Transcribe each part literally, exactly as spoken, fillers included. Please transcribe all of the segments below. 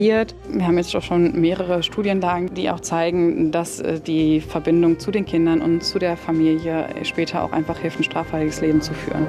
Wir haben jetzt auch schon mehrere Studienlagen, die auch zeigen, dass die Verbindung zu den Kindern und zu der Familie später auch einfach hilft, ein straffreies Leben zu führen.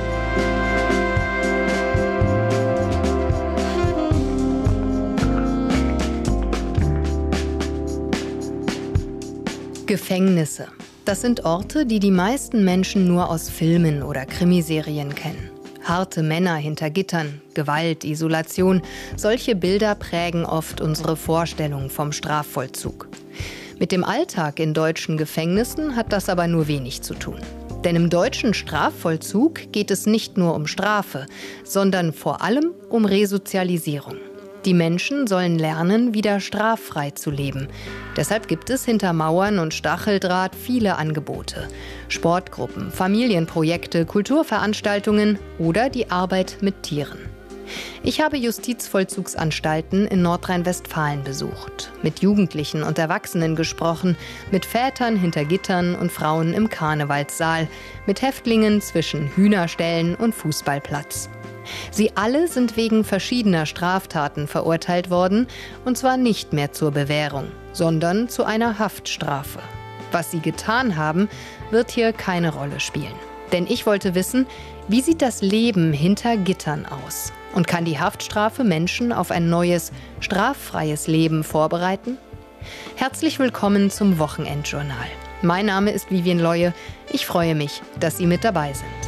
Gefängnisse. Das sind Orte, die die meisten Menschen nur aus Filmen oder Krimiserien kennen. Harte Männer hinter Gittern, Gewalt, Isolation, solche Bilder prägen oft unsere Vorstellung vom Strafvollzug. Mit dem Alltag in deutschen Gefängnissen hat das aber nur wenig zu tun. Denn im deutschen Strafvollzug geht es nicht nur um Strafe, sondern vor allem um Resozialisierung. Die Menschen sollen lernen, wieder straffrei zu leben. Deshalb gibt es hinter Mauern und Stacheldraht viele Angebote. Sportgruppen, Familienprojekte, Kulturveranstaltungen oder die Arbeit mit Tieren. Ich habe Justizvollzugsanstalten in Nordrhein-Westfalen besucht, mit Jugendlichen und Erwachsenen gesprochen, mit Vätern hinter Gittern und Frauen im Karnevalssaal, mit Häftlingen zwischen Hühnerställen und Fußballplatz. Sie alle sind wegen verschiedener Straftaten verurteilt worden, und zwar nicht mehr zur Bewährung, sondern zu einer Haftstrafe. Was sie getan haben, wird hier keine Rolle spielen. Denn ich wollte wissen, wie sieht das Leben hinter Gittern aus? Und kann die Haftstrafe Menschen auf ein neues, straffreies Leben vorbereiten? Herzlich willkommen zum Wochenendjournal. Mein Name ist Vivien Leue. Ich freue mich, dass Sie mit dabei sind.